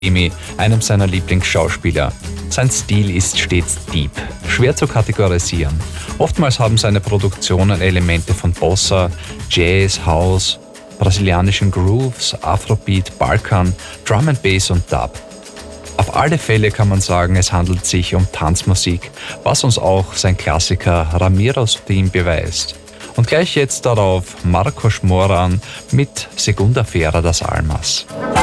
Emi, einem seiner Lieblingsschauspieler. Sein Stil ist stets deep, schwer zu kategorisieren. Oftmals haben seine Produktionen Elemente von Bossa, Jazz, House, brasilianischen Grooves, Afrobeat, Balkan, Drum and Bass und Dub. Auf alle Fälle kann man sagen, es handelt sich um Tanzmusik, was uns auch sein Klassiker Ramiro's Theme beweist. Und gleich jetzt darauf Marcos Moran mit Segunda-feira das Almas.